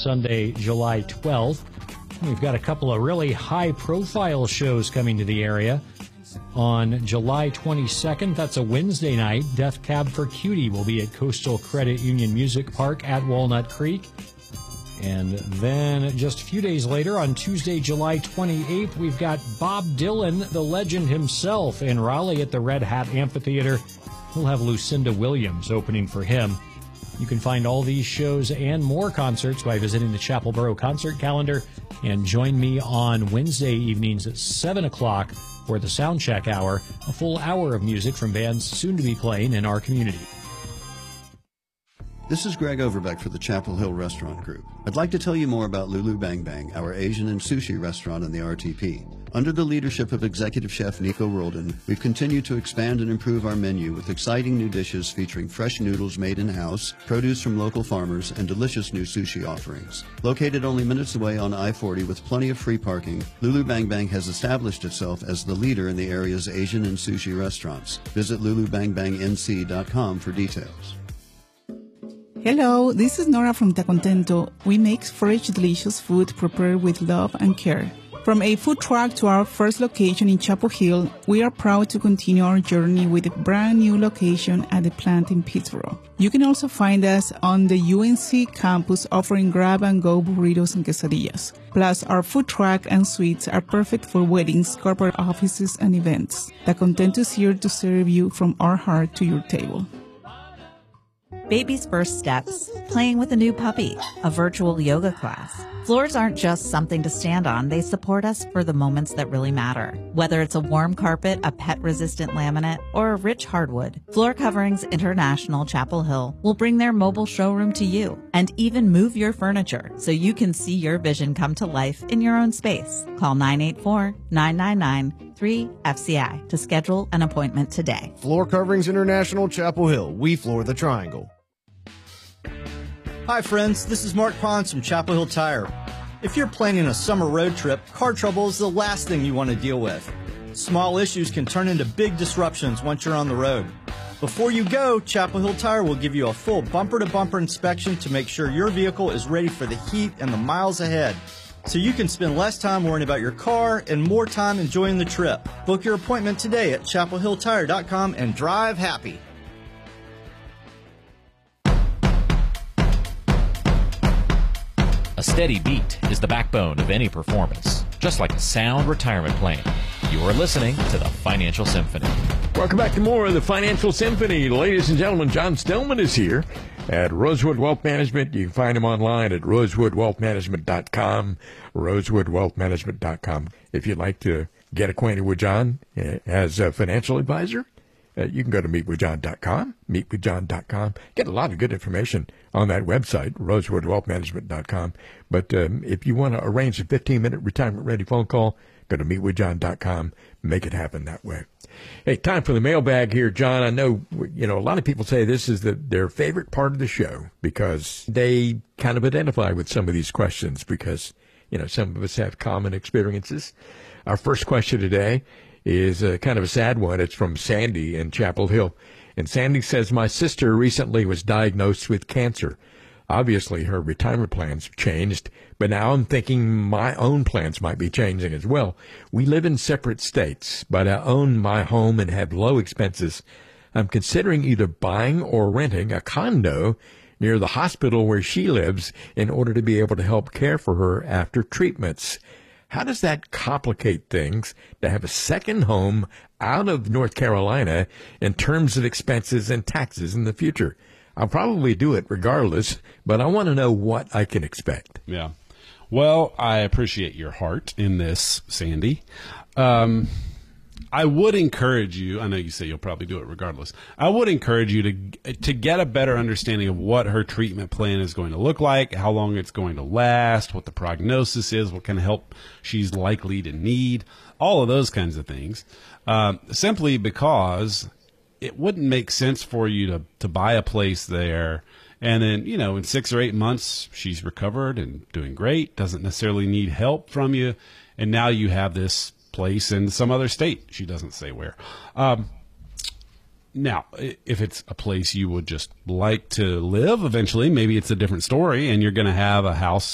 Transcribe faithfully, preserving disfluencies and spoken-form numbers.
Sunday, July twelfth. We've got a couple of really high-profile shows coming to the area. On July twenty-second, that's a Wednesday night, Death Cab for Cutie will be at Coastal Credit Union Music Park at Walnut Creek. And then just a few days later, on Tuesday, July twenty-eighth, we've got Bob Dylan, the legend himself, in Raleigh at the Red Hat Amphitheater. We'll have Lucinda Williams opening for him. You can find all these shows and more concerts by visiting the Chapel Borough concert calendar. And join me on Wednesday evenings at seven o'clock for the Soundcheck Hour, a full hour of music from bands soon to be playing in our community. This is Greg Overbeck for the Chapel Hill Restaurant Group. I'd like to tell you more about Lulu Bang Bang, our Asian and sushi restaurant in the R T P. Under the leadership of Executive Chef Nico Roldan, we've continued to expand and improve our menu with exciting new dishes featuring fresh noodles made in-house, produce from local farmers, and delicious new sushi offerings. Located only minutes away on I forty with plenty of free parking, Lulu Bang Bang has established itself as the leader in the area's Asian and sushi restaurants. Visit lulu bang bang n c dot com for details. Hello, this is Nora from Tacontento. We make fresh, delicious food prepared with love and care. From a food truck to our first location in Chapel Hill, we are proud to continue our journey with a brand new location at the plant in Pittsburgh. You can also find us on the U N C campus offering grab-and-go burritos and quesadillas. Plus, our food truck and suites are perfect for weddings, corporate offices, and events. Tacontento is here to serve you from our heart to your table. Baby's first steps, playing with a new puppy, a virtual yoga class. Floors aren't just something to stand on. They support us for the moments that really matter. Whether it's a warm carpet, a pet-resistant laminate, or a rich hardwood, Floor Coverings International Chapel Hill will bring their mobile showroom to you and even move your furniture so you can see your vision come to life in your own space. Call nine eight four, nine nine nine, three F C I to schedule an appointment today. Floor Coverings International Chapel Hill. We floor the triangle. Hi friends, this is Mark Pons from Chapel Hill Tire. If you're planning a summer road trip, car trouble is the last thing you want to deal with. Small issues can turn into big disruptions once you're on the road. Before you go, Chapel Hill Tire will give you a full bumper-to-bumper inspection to make sure your vehicle is ready for the heat and the miles ahead, so you can spend less time worrying about your car and more time enjoying the trip. Book your appointment today at chapel hill tire dot com and drive happy. A steady beat is the backbone of any performance, just like a sound retirement plan. You are listening to the Financial Symphony. Welcome back to more of the Financial Symphony. Ladies and gentlemen, John Stillman is here at Rosewood Wealth Management. You can find him online at rosewood wealth management dot com, rosewood wealth management dot com. If you'd like to get acquainted with John as a financial advisor, Uh, you can go to meet with john dot com, meet with john dot com. Get a lot of good information on that website, rosewood wealth management dot com. But um, if you want to arrange a fifteen-minute retirement-ready phone call, go to meet with john dot com. Make it happen that way. Hey, time for the mailbag here, John. I know, you know, a lot of people say this is the, their favorite part of the show because they kind of identify with some of these questions because, you know, some of us have common experiences. Our first question today is uh, kind of a sad one. It's from Sandy in Chapel Hill. And Sandy says, my sister recently was diagnosed with cancer. Obviously, her retirement plans have changed, but now I'm thinking my own plans might be changing as well. We live in separate states, but I own my home and have low expenses. I'm considering either buying or renting a condo near the hospital where she lives in order to be able to help care for her after treatments. How does that complicate things to have a second home out of North Carolina in terms of expenses and taxes in the future? I'll probably do it regardless, but I want to know what I can expect. Yeah. Well, I appreciate your heart in this, Sandy. Um, I would encourage you, I know you say you'll probably do it regardless, I would encourage you to to get a better understanding of what her treatment plan is going to look like, how long it's going to last, what the prognosis is, what kind of help she's likely to need, all of those kinds of things, um, simply because it wouldn't make sense for you to, to buy a place there and then, you know, in six or eight months she's recovered and doing great, doesn't necessarily need help from you, and now you have this place in some other state. She doesn't say where. Um, now, if it's a place you would just like to live eventually, maybe it's a different story and you're going to have a house